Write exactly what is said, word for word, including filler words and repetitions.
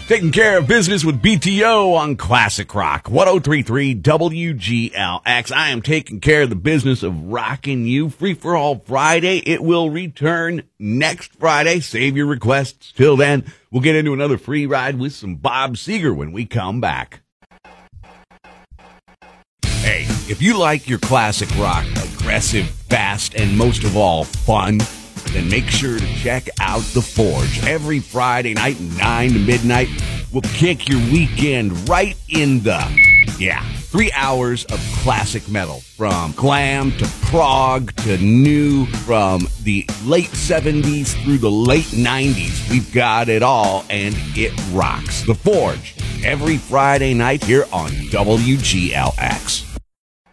Taking care of business with B T O on Classic Rock, ten thirty-three W G L X. I am taking care of the business of rocking you. Free for All Friday. It will return next Friday. Save your requests. Till then, we'll get into another free ride with some Bob Seger when we come back. Hey, if you like your classic rock, aggressive, fast, and most of all, fun, then make sure to check out The Forge. Every Friday night, nine to midnight, we'll kick your weekend right in the, yeah, three hours of classic metal. From glam to prog to new, from the late seventies through the late nineties. We've got it all, and it rocks. The Forge, every Friday night here on W G L X.